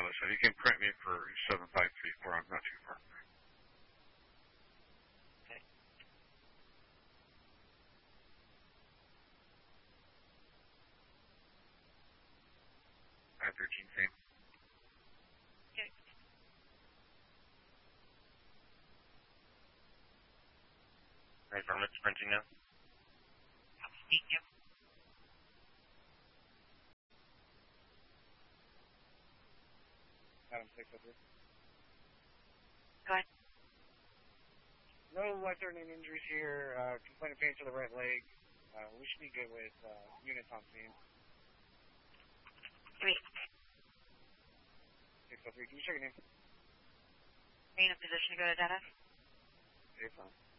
So you can print me for 7534. I'm not too far. Okay. I-13 same. Okay. Affirmative, printing now. Thank you. Adam 603. Go ahead. No life-threatening injuries here. Complaint of pain to the right leg. We should be good with units on scene. 3. 603. Can you check it in? Are you in a position to go to data? Okay, fine.